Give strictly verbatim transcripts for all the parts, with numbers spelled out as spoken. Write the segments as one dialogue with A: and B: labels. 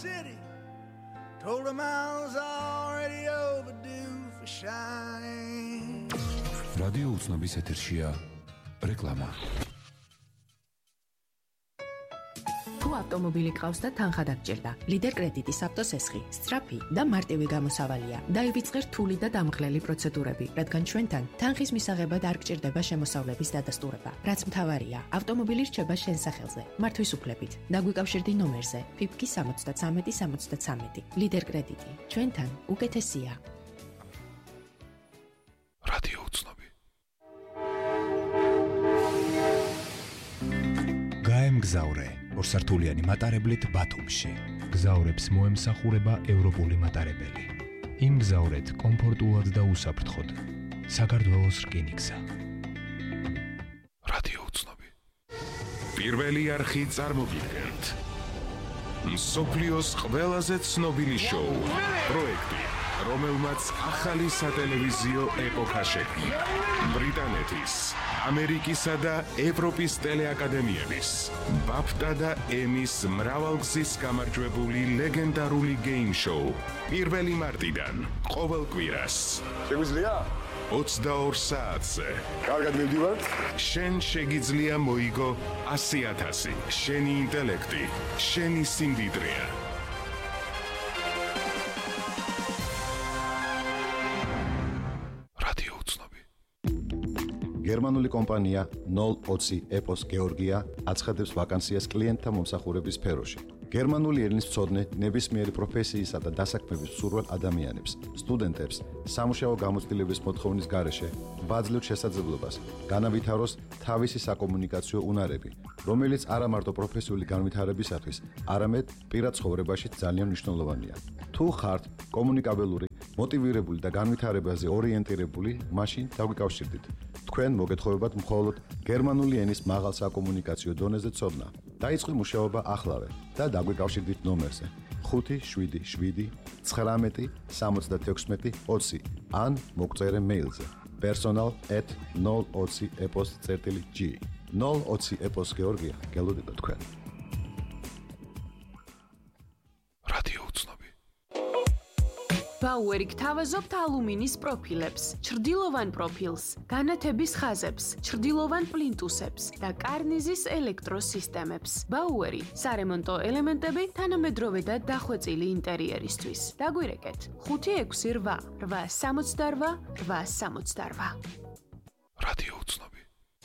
A: city. Told him I was already overdue for shining.
B: რადიო უცნობის ეთერშია რეკლამა.
C: თუ ავტომობილი ყავს და თანხა დაგჭირდა, ლიდერ კრედიტის ავტოსესხი, სწრაფი და მარტივი გამოსავალია. დაივიწყე რთული და დამღლელი პროცედურები, რადგან ჩვენთან თანხის მისაღებად არ გჭირდება შემოსავლების დადასტურება. რაც მთავარია, ავტომობილი რჩება შენ სახელზე, მართვის უფლებით. დაგვიკავშირდი ნომერზე ფიფკი სამოცდათრამეტი სამოცდათრამეტი. ლიდერ კრედიტი, ჩვენთან უკეთესია.
B: რადიო უცნობი.
D: გაემგზავრე ორსართულიანი მატარებლით ბათუმში. გზავრებს მოემსახურება ევროპული მატარებელი. იმგზავრეთ კომფორტულად და უსაფრთხოდ. საქართველოს რკინიგზა.
B: რადიო უცნობი.
E: პირველი არხი წარმოგიდგენთ. მსოფლიოს ყველაზე ცნობილი შოუ. პროექტი, რომელმაც ახალი სატელევიზიო ეპოქა შექმნა. ბრიტანეთის, ამერიკისა და ევროპის ტელეაკადემიების, ბაფტა და ემის მრავალგზის გამარჯვებული ლეგენდარული გეიმ შოუ. პირველი მარტიდან ყოველ კვირას.
F: შეგვიძლია?
E: ოცდაორ საათზე.
F: კარგად მივდივართ.
E: შენ შეგიძლია მოიგო ასი ათასი. შენი ინტელექტი, შენი სიმდიდრეა.
B: რადიო უცნობი.
G: გერმანული კომპანია ნულ ოცი ეპოს გეორგია აცხადებს ვაკანსიას კლიენტთა მომსახურების სფეროში. გერმანული ენის მცოდნე ნებისმიერი პროფესიისა და დასაქმების მსურველ ადამიანებს, სტუდენტებს, სამუშაო გამოცდილების მოთხოვნის გარეშე ვაძლევთ შესაძლებლობას განავითაროს თავისი საკომუნიკაციო უნარები, რომელიც არა მარტო პროფესიული განვითარებისათვის, არამედ პირად ცხოვრებაში ძალიან მნიშვნელოვანია. თუ ხართ კომუნიკაბელური, მოტივირებული და განვითარებაზე ორიენტირებული, მაშინ დაგვიკავშირდით. თქვენ მოგეთხოვებათ მხოლოდ გერმანული ენის მაღალ საკომუნიკაციო დონეზე ცოდნა. დაიწყო მუშაობა ახლავე და დაგვიკავშირდით ნომერზე ხუთი შვიდი შვიდი ცხრამეტი სამოცდათექვსმეტი ოცი ან მოგწერე მეილზე personal at ნულ ოცი epos წერტილი g. ნულ ოცი epos გეორგია გელოდებით თქვენ.
B: რადიო უცნობი.
H: ბაუერი გთავაზობთ ალუმინის პროფილებს, ჩრდილოვან პროფილს, განათების ხაზებს, ჩრდილოვან პლინტუსებს და კარნიზის ელექტროსისტემებს. ბაუერი სარემონტო ელემენტები თანამედროვე და დახვეწილი ინტერიერისთვის. დაგვირეკეთ ხუთი ექვსი რვა რვა სამოცდარვა რვა სამოცდარვა.
B: რადიო უცნობი.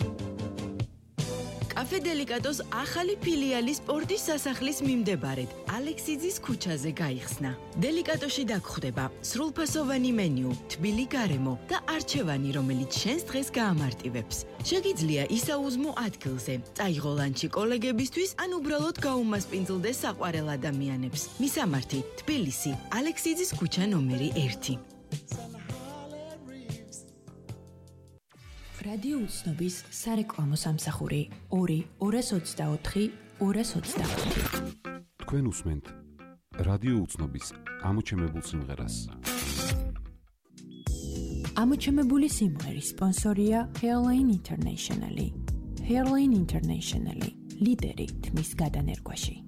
I: კაფე დელიკატოს ახალი ფილიალი სპორტის სასახლის მიმდებარედ ალექსიძის ქუჩაზე გაიხსნა. დელიკატოში დაგხვდება სრულფასოვანი მენიუ, თბილი გარემო და არჩევანი, რომელიც შენს დღეს გაამარტივებს. შეგიძლია ისაუზმო ადგილზე, წაიღო ლანჩი კოლეგებისთვის ან უბრალოდ გაუმასპინძლდეს საყვარელ ადამიანებს. მისამართი: თბილისი, ალექსიძის ქუჩა ნომერი ერთი.
C: რადიო უცნობის სარეკლამო სამსახური ორი ორას ოცდაოთხი ორას ოცდაოთხი.
B: თქვენ უსმენთ რადიო უცნობის ამოჩემებულ სიმღერას.
C: ამოჩემებული სიმღერის სპონსორია Hairline International. Hairline International, ლიდერი თმის გადანერგვაში.